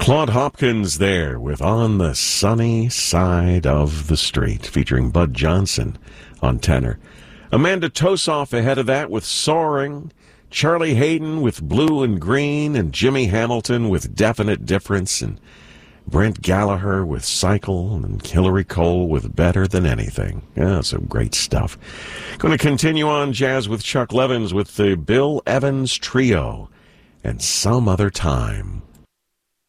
Claude Hopkins there with On the Sunny Side of the Street, featuring Bud Johnson on tenor. Amanda Tosoff ahead of that with Soaring, Charlie Hayden with Blue and Green, and Jimmy Hamilton with Definite Difference, and Brent Gallagher with Cycle, and Hillary Cole with Better Than Anything. Yeah, some great stuff. Going to continue on jazz with Chuck Levins with the Bill Evans Trio and Some Other Time.